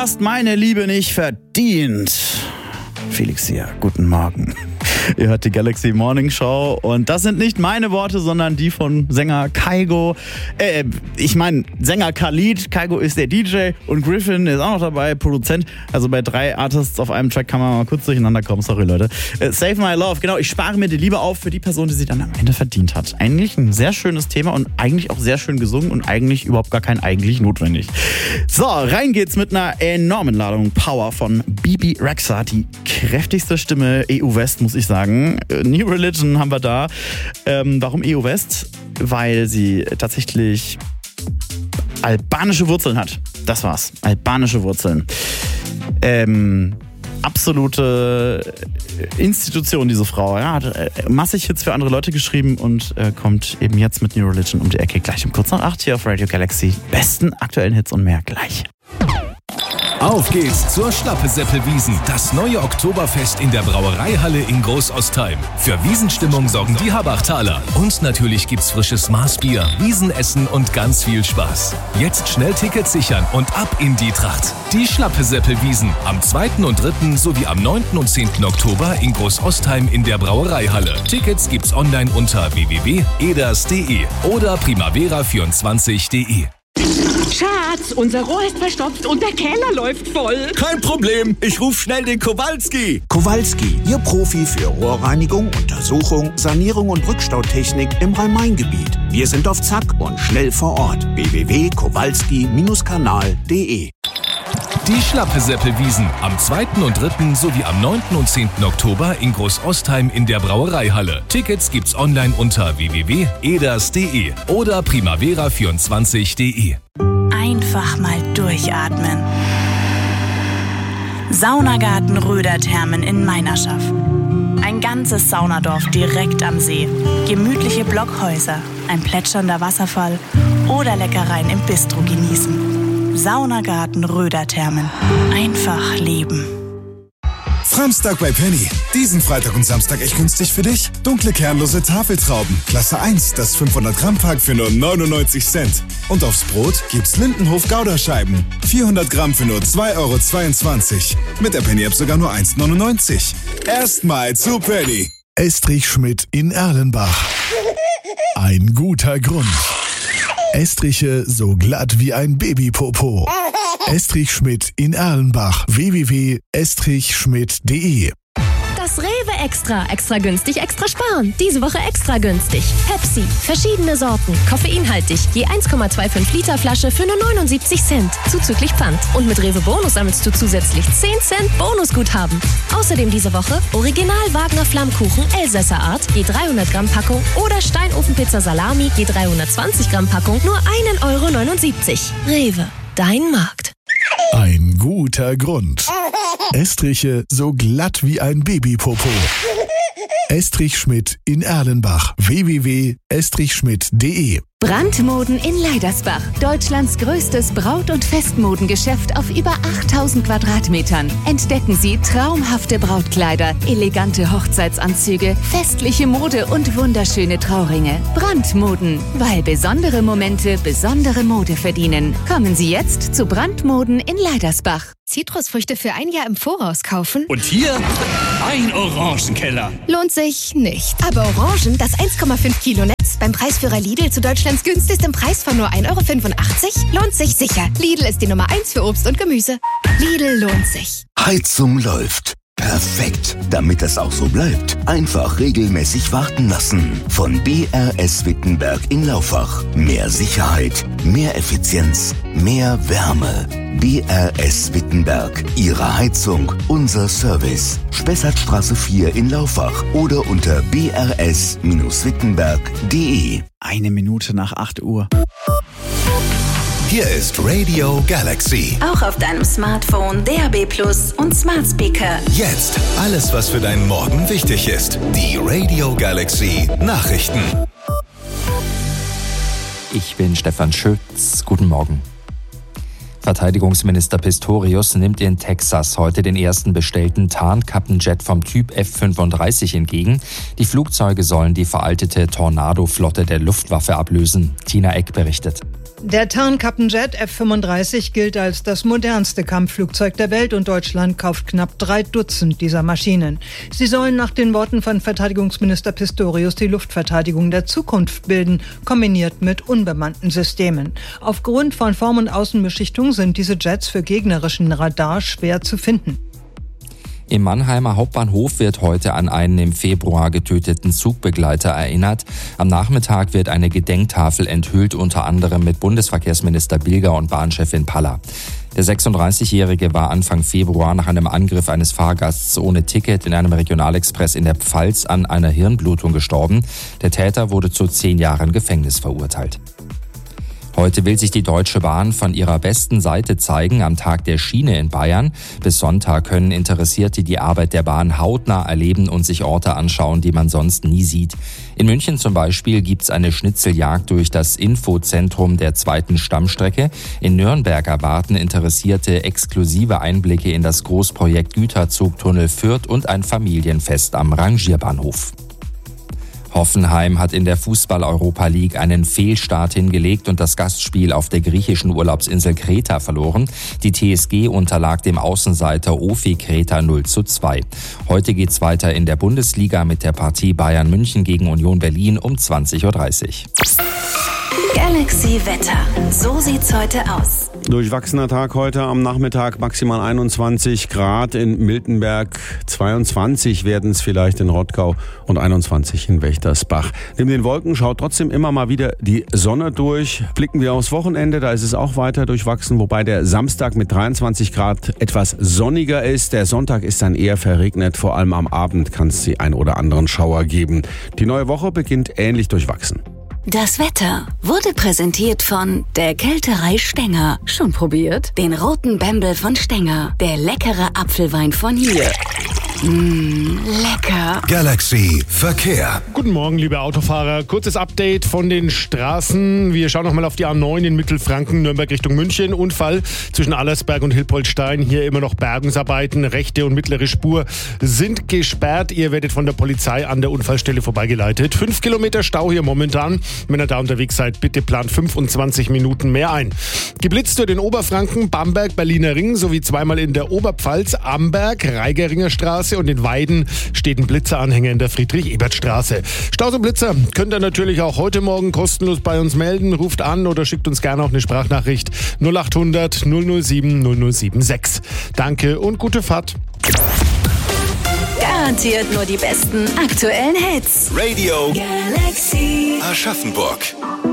hast meine Liebe nicht verdient. Felix hier, guten Morgen. Ihr hört die Galaxy Morning Show und das sind nicht meine Worte, sondern die von Sänger Kygo. Sänger Khalid. Kygo ist der DJ und Griffin ist auch noch dabei, Produzent. Also bei 3 Artists auf einem Track kann man mal kurz durcheinander kommen. Sorry, Leute. Save My Love. Genau, ich spare mir die Liebe auf für die Person, die sie dann am Ende verdient hat. Eigentlich ein sehr schönes Thema und eigentlich auch sehr schön gesungen und eigentlich überhaupt gar kein eigentlich notwendig. So, rein geht's mit einer enormen Ladung Power von Bebe Rexha. Die kräftigste Stimme EU West, muss ich sagen. New Religion haben wir da. Warum EU West? Weil sie tatsächlich albanische Wurzeln hat. Das war's. Albanische Wurzeln. Absolute Institution, diese Frau. Ja, hat massig Hits für andere Leute geschrieben und kommt eben jetzt mit New Religion um die Ecke. Gleich um kurz nach 8 hier auf Radio Galaxy. Besten aktuellen Hits und mehr gleich. Auf geht's zur Schlappe-Seppel-Wiesn, das neue Oktoberfest in der Brauereihalle in Großostheim. Für Wiesenstimmung sorgen die Habachtaler. Und natürlich gibt's frisches Maßbier, Wiesenessen und ganz viel Spaß. Jetzt schnell Tickets sichern und ab in die Tracht. Die Schlappe-Seppel-Wiesn am 2. und 3. sowie am 9. und 10. Oktober in Großostheim in der Brauereihalle. Tickets gibt's online unter www.eders.de oder primavera24.de. Schatz, unser Rohr ist verstopft und der Keller läuft voll. Kein Problem, ich rufe schnell den Kowalski. Kowalski, Ihr Profi für Rohrreinigung, Untersuchung, Sanierung und Rückstautechnik im Rhein-Main-Gebiet. Wir sind auf Zack und schnell vor Ort. www.kowalski-kanal.de. Die Schlappe-Seppel-Wiesn am 2. und 3. sowie am 9. und 10. Oktober in Großostheim in der Brauereihalle. Tickets gibt's online unter www.eders.de oder primavera24.de. Einfach mal durchatmen. Saunagarten Röderthermen in Meinerschaff. Ein ganzes Saunadorf direkt am See. Gemütliche Blockhäuser, ein plätschernder Wasserfall oder Leckereien im Bistro genießen. Saunagarten Röderthermen. Einfach leben. Samstag bei Penny. Diesen Freitag und Samstag echt günstig für dich. Dunkle kernlose Tafeltrauben. Klasse 1, das 500 Gramm Pack für nur 99 Cent. Und aufs Brot gibt's Lindenhof Gouda-Scheiben. 400 Gramm für nur 2,22 €. Mit der Penny-App sogar nur 1,99 €. Erstmal zu Penny. Estrich Schmidt in Erlenbach. Ein guter Grund. Estriche so glatt wie ein Babypopo. Estrich Schmidt in Erlenbach. www.estrichschmidt.de. Das Rewe Extra. Extra günstig, extra sparen. Diese Woche extra günstig. Pepsi. Verschiedene Sorten. Koffeinhaltig. Je 1,25 Liter Flasche für nur 79 Cent. Zuzüglich Pfand. Und mit Rewe Bonus sammelst du zusätzlich 10 Cent Bonusguthaben. Außerdem diese Woche Original Wagner Flammkuchen Elsässer Art. Je 300 Gramm Packung. Oder Steinofenpizza Salami. Je 320 Gramm Packung. Nur 1,79 €. Rewe. Dein Markt. Ein guter Grund. Estriche so glatt wie ein Babypopo. Estrich Schmidt in Erlenbach. www.estrichschmidt.de. Brandmoden in Leidersbach. Deutschlands größtes Braut- und Festmodengeschäft auf über 8000 Quadratmetern. Entdecken Sie traumhafte Brautkleider, elegante Hochzeitsanzüge, festliche Mode und wunderschöne Trauringe. Brandmoden, weil besondere Momente besondere Mode verdienen. Kommen Sie jetzt zu Brandmoden in Leidersbach. Zitrusfrüchte für ein Jahr im Voraus kaufen? Und hier ein Orangenkeller. Lohnt sich nicht. Aber Orangen, das 1,5 Kilo Netz beim Preisführer Lidl zu Deutschlands günstigstem Preis von nur 1,85 € lohnt sich sicher. Lidl ist die Nummer 1 für Obst und Gemüse. Lidl lohnt sich. Heizung läuft. Perfekt. Damit es auch so bleibt, einfach regelmäßig warten lassen. Von BRS Wittenberg in Laufach. Mehr Sicherheit, mehr Effizienz, mehr Wärme. BRS Wittenberg. Ihre Heizung, unser Service. Spessartstraße 4 in Laufach oder unter brs-wittenberg.de. 1 Minute nach 8 Uhr. Hier ist Radio Galaxy. Auch auf deinem Smartphone, DAB+ und Smart Speaker. Jetzt alles, was für deinen Morgen wichtig ist. Die Radio Galaxy Nachrichten. Ich bin Stefan Schütz. Guten Morgen. Verteidigungsminister Pistorius nimmt in Texas heute den ersten bestellten Tarnkappenjet vom Typ F-35 entgegen. Die Flugzeuge sollen die veraltete Tornado-Flotte der Luftwaffe ablösen. Tina Eck berichtet. Der Tarnkappenjet F-35 gilt als das modernste Kampfflugzeug der Welt und Deutschland kauft knapp 3 Dutzend dieser Maschinen. Sie sollen nach den Worten von Verteidigungsminister Pistorius die Luftverteidigung der Zukunft bilden, kombiniert mit unbemannten Systemen. Aufgrund von Form- und Außenbeschichtung sind diese Jets für gegnerischen Radar schwer zu finden. Im Mannheimer Hauptbahnhof wird heute an einen im Februar getöteten Zugbegleiter erinnert. Am Nachmittag wird eine Gedenktafel enthüllt, unter anderem mit Bundesverkehrsminister Bilger und Bahnchefin Paller. Der 36-Jährige war Anfang Februar nach einem Angriff eines Fahrgasts ohne Ticket in einem Regionalexpress in der Pfalz an einer Hirnblutung gestorben. Der Täter wurde zu 10 Jahren Gefängnis verurteilt. Heute will sich die Deutsche Bahn von ihrer besten Seite zeigen am Tag der Schiene in Bayern. Bis Sonntag können Interessierte die Arbeit der Bahn hautnah erleben und sich Orte anschauen, die man sonst nie sieht. In München zum Beispiel gibt's eine Schnitzeljagd durch das Infozentrum der 2. Stammstrecke. In Nürnberg erwarten Interessierte exklusive Einblicke in das Großprojekt Güterzugtunnel Fürth und ein Familienfest am Rangierbahnhof. Hoffenheim hat in der Fußball-Europa League einen Fehlstart hingelegt und das Gastspiel auf der griechischen Urlaubsinsel Kreta verloren. Die TSG unterlag dem Außenseiter OFI Kreta 0:2. Heute geht's weiter in der Bundesliga mit der Partie Bayern München gegen Union Berlin um 20:30 Uhr. Galaxy Wetter. So sieht's heute aus. Durchwachsener Tag heute am Nachmittag, maximal 21 Grad in Miltenberg, 22 werden es vielleicht in Rottgau und 21 in Wächtersbach. Neben den Wolken schaut trotzdem immer mal wieder die Sonne durch. Blicken wir aufs Wochenende, da ist es auch weiter durchwachsen, wobei der Samstag mit 23 Grad etwas sonniger ist. Der Sonntag ist dann eher verregnet, vor allem am Abend kann es die ein oder anderen Schauer geben. Die neue Woche beginnt ähnlich durchwachsen. Das Wetter wurde präsentiert von der Kälterei Stenger. Schon probiert? Den roten Bembel von Stenger. Der leckere Apfelwein von hier. Lecker. Galaxy Verkehr. Guten Morgen, liebe Autofahrer. Kurzes Update von den Straßen. Wir schauen nochmal auf die A9 in Mittelfranken, Nürnberg Richtung München. Unfall zwischen Allersberg und Hilpoltstein. Hier immer noch Bergungsarbeiten. Rechte und mittlere Spur sind gesperrt. Ihr werdet von der Polizei an der Unfallstelle vorbeigeleitet. 5 Kilometer Stau hier momentan. Wenn ihr da unterwegs seid, bitte plant 25 Minuten mehr ein. Geblitzt wird in Oberfranken, Bamberg, Berliner Ring sowie zweimal in der Oberpfalz, Amberg, Reigeringer Straße und in Weiden steht ein Blitzeranhänger in der Friedrich-Ebert-Straße. Staus und Blitzer könnt ihr natürlich auch heute Morgen kostenlos bei uns melden. Ruft an oder schickt uns gerne auch eine Sprachnachricht 0800 007 0076. Danke und gute Fahrt. Garantiert nur die besten aktuellen Hits. Radio Galaxy Aschaffenburg.